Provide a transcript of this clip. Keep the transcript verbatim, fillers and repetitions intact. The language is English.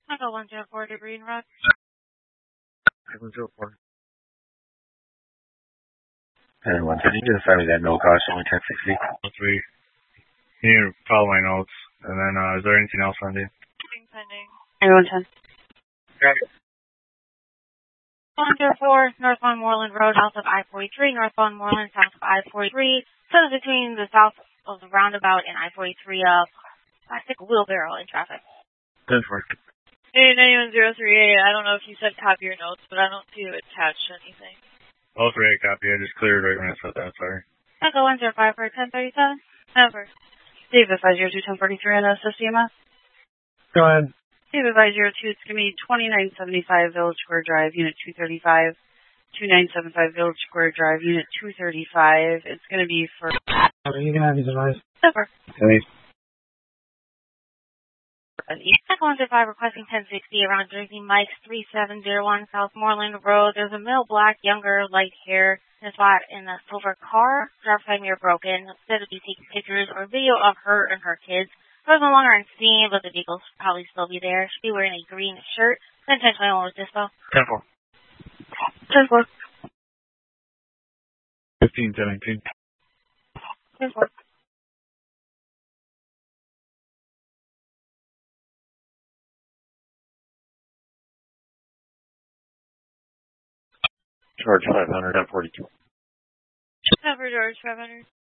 Echo one zero four to Green Rock. one zero four. And one ten, you can just send me that no cost, only ten sixty. Three. You need to follow my notes. And then, uh, is there anything else on you? Pending. Everyone ten. Got it. one zero four, northbound Moreland Road, south of I forty-three, northbound Moreland, south of I forty-three. So it's between the south of the roundabout and I forty-three of plastic wheelbarrow in traffic. ten four. Hey, nine one zero three eight, I don't know if you said copy your notes, but I don't see you attached anything. Oh, three eight copy. I just cleared right when I said that. Sorry. Echo one zero five for ten thirty-seven. Over. David five zero two ten forty-three on S S C M S. Go ahead. David five zero two, it's going to be twenty-nine seventy-five Village Square Drive, Unit two thirty-five. twenty-nine seventy-five Village Square Drive, Unit two thirty-five. It's going to be for... You can have these advice. Over. Hey. Echo one zero five requesting ten sixty around Jersey Mike's three seven zero one South Moreland Road. There's a male black, younger, light hair in a spot in a silver car. Driver's side mirror broken. Instead of be taking pictures or video of her and her kids. Her no longer on scene, but the vehicle's probably still be there. She'd be wearing a green shirt. Intentionally one with dispo. ten four. ten four. Fifteen ten nineteen. ten four. Charge five hundred, ten forty-two. Cover George five hundred.